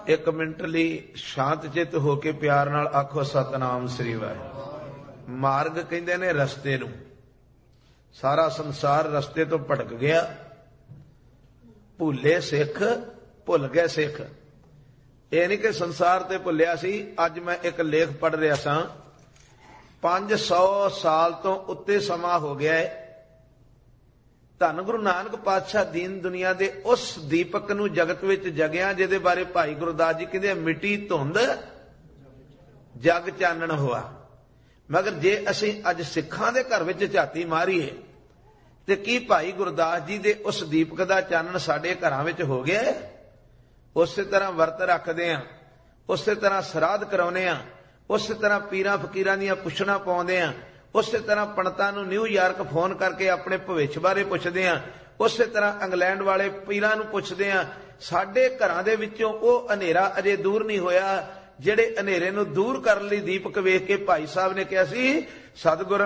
एक मिनट ਲਈ शांत चित होके प्यार नाल आखो सतनाम श्री वाहिगुरू। मार्ग कहंदे ने रस्ते नूं। सारा संसार रस्ते तो भटक गया। भुले सिख भुल गए सिख। ਇਹ नहीं कि संसार ते भुलिया सी। अज मैं एक लेख पढ़ रहा सा 500 साल तो उत्ते समा हो गया है। धन गुरु नानक पातशाह दीन दुनिया दे उस दीपक नूं जगत विच जगिया जिहदे बारे भाई गुरदास जी कहंदे मिट्टी धुंध जग चानण होआ। मगर जे असीं अज सिखां दे घर विच झाती मारीए ते की भाई गुरदास जी दे उस दीपक दा चानण साडे घरां विच हो गया है? उस तरह वर्त रखते हैं, उस तरह श्राद्ध कराने, उस तरह पीरां फकीरां दीयां पुछणां पाउंदे हैं, उस तरह पंडितां नूं न्यूयॉर्क फोन करके अपने भविष्य बारे पुछदे हैं, उस तरह इंग्लैंड वाले पीरां नूं पुछदे हैं। साडे घरां दे विचों ओह हनेरा अजे दूर नहीं होया जिहड़े हनेरे नूं दूर करन लई दीपक वेख के भाई साहब ने कहा सी सतगुर